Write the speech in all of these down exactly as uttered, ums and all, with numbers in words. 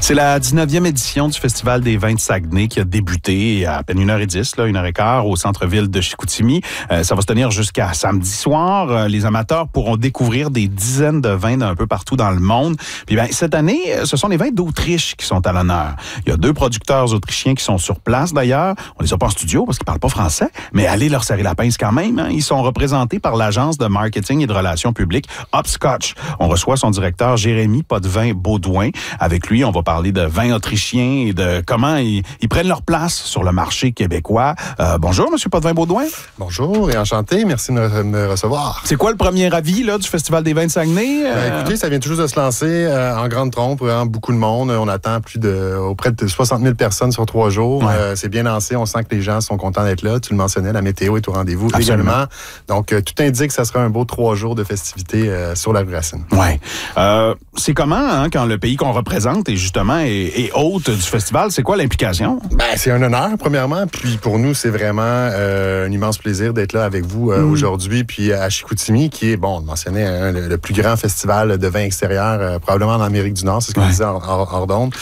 C'est la dix-neuvième édition du Festival des vins de Saguenay qui a débuté à peine une heure et dix, là, une heure et quart, au centre-ville de Chicoutimi. Euh, ça va se tenir jusqu'à samedi soir. Euh, les amateurs pourront découvrir des dizaines de vins d'un peu partout dans le monde. Puis ben, cette année, ce sont les vins d'Autriche qui sont à l'honneur. Il y a deux producteurs autrichiens qui sont sur place d'ailleurs. On les a pas en studio parce qu'ils parlent pas français, mais allez leur serrer la pince quand même. Hein. Ils sont représentés par l'agence de marketing et de relations publiques Hopscotch. On reçoit son directeur Jérémy Potvin-Baudouin. Avec lui, on va parler de vins autrichiens et de comment ils, ils prennent leur place sur le marché québécois. Euh, bonjour, M. Potvin-Baudouin. Bonjour et enchanté. Merci de me, me recevoir. C'est quoi le premier avis là, du Festival des vins de Saguenay? Euh... Ben, écoutez, ça vient tout juste de se lancer euh, en grande trompe. Vraiment beaucoup de monde. On attend plus de auprès de soixante mille personnes sur trois jours. Ouais. Euh, c'est bien lancé. On sent que les gens sont contents d'être là. Tu le mentionnais, la météo est au rendez-vous. Absolument. Également. Donc, euh, tout indique que ça sera un beau trois jours de festivités euh, sur la rue Racine. Oui. Euh, c'est comment hein, quand le pays qu'on représente est justement est, est hôte du festival? C'est quoi l'implication? Ben, c'est un honneur, premièrement. Puis pour nous, c'est vraiment euh, un immense plaisir d'être là avec vous euh, mmh. aujourd'hui. Puis à Chicoutimi, qui est, bon, on mentionnait, hein, le, le plus grand festival de vin extérieur, euh, probablement en Amérique du Nord, c'est ce qu'on ouais. disait hors, hors d'onde.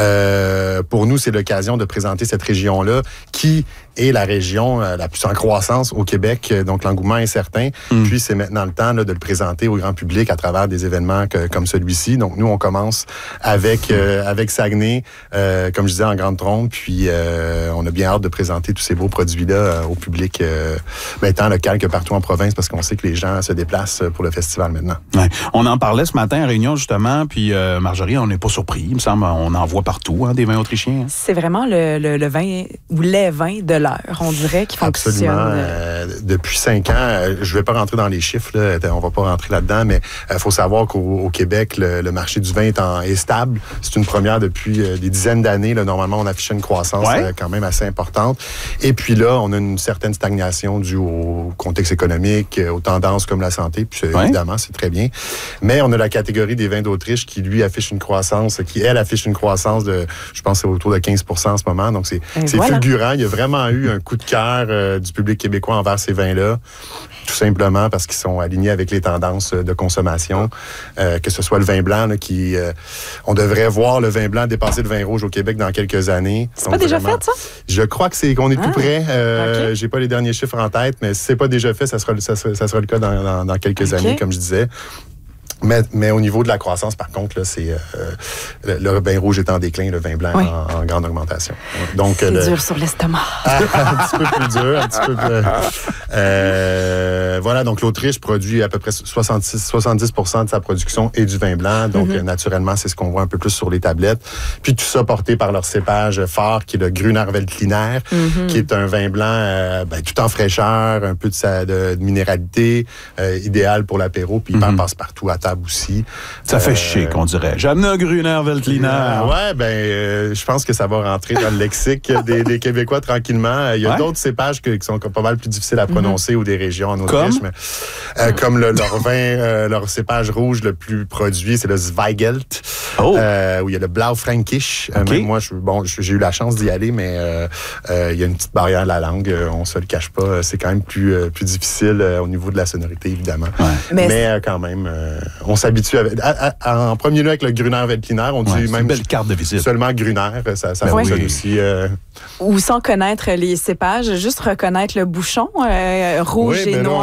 Euh, pour nous, c'est l'occasion de présenter cette région-là qui est la région euh, la plus en croissance au Québec. Donc, l'engouement est certain. Mmh. Puis, c'est maintenant le temps là, de le présenter au grand public à travers des événements que, comme celui-ci. Donc, nous, on commence avec, euh, avec Saguenay, euh, comme je disais, en grande trompe. Puis, euh, on a bien hâte de présenter tous ces beaux produits-là euh, au public, euh, ben, tant local que partout en province, parce qu'on sait que les gens se déplacent pour le festival maintenant. Ouais. On en parlait ce matin à Réunion, justement. Puis, euh, Marjorie, on n'est pas surpris. Il me semble on en voit partout, hein, des vins autrichiens. C'est vraiment le, le, le vin ou les vins de l'heure, on dirait, qui fonctionnent. Absolument. Euh, depuis cinq ans, euh, je ne vais pas rentrer dans les chiffres, là, on ne va pas rentrer là-dedans, mais il euh, faut savoir qu'au au Québec, le, le marché du vin est, en, est stable. C'est une première depuis euh, des dizaines d'années. Là, normalement, on affichait une croissance ouais. euh, quand même assez importante. Et puis là, on a une certaine stagnation due au contexte économique, aux tendances comme la santé. Puis ouais. évidemment, c'est très bien. Mais on a la catégorie des vins d'Autriche qui, lui, affiche une croissance, qui, elle, affiche une croissance de, je pense, c'est autour de quinze pour cent en ce moment. Donc, c'est, c'est voilà. fulgurant. Il y a vraiment eu un coup de cœur euh, du public québécois envers ces vins-là. Tout simplement parce qu'ils sont alignés avec les tendances de consommation. Euh, que ce soit le vin blanc, là, qui... Euh, on devrait voir le vin blanc dépasser le vin rouge au Québec dans quelques années. C'est Donc, pas déjà vraiment, fait, ça? Je crois que c'est qu'on est ah, tout près. Euh, okay. J'ai pas les derniers chiffres en tête, mais si c'est pas déjà fait, ça sera, ça sera, ça sera le cas dans, dans, dans quelques okay. années, comme je disais. Mais, mais au niveau de la croissance, par contre, là, c'est euh, le, le vin rouge est en déclin, le vin blanc oui. en, en grande augmentation. Donc, c'est le... dur sur l'estomac. un petit peu plus dur, un petit peu plus... Euh, voilà, donc l'Autriche produit à peu près soixante-six, soixante-dix pour cent de sa production et du vin blanc. Donc, mm-hmm. naturellement, c'est ce qu'on voit un peu plus sur les tablettes. Puis tout ça porté par leur cépage phare, qui est le Gruner Veltliner, mm-hmm. qui est un vin blanc euh, ben, tout en fraîcheur, un peu de, sa, de, de minéralité, euh, idéal pour l'apéro, puis mm-hmm. il passe partout à table aussi. Ça euh, fait chic, on dirait. J'aime le Gruner Veltliner. Euh, ouais, ben, euh, je pense que ça va rentrer dans le lexique des, des Québécois tranquillement. Il y a ouais. d'autres cépages que, qui sont pas mal plus difficiles à prononcer mm-hmm. ou des régions en Autriche. Comme, mais, euh, comme le, leur vin, euh, leur cépage rouge le plus produit, c'est le Zweigelt, oh. euh, où il y a le Blaufränkisch. Okay. Euh, même moi, je, bon, j'ai eu la chance d'y aller, mais euh, euh, il y a une petite barrière de la langue. On se le cache pas. C'est quand même plus, euh, plus difficile euh, au niveau de la sonorité, évidemment. Ouais. Mais, mais euh, quand même... Euh, on s'habitue avec, à, à, en premier lieu avec le Gruner Veltliner, on dit ouais, même une belle carte de visite. Seulement Gruner, ça, ça ben fonctionne oui. aussi. Euh... Ou sans connaître les cépages, juste reconnaître le bouchon euh, rouge oui, et noir.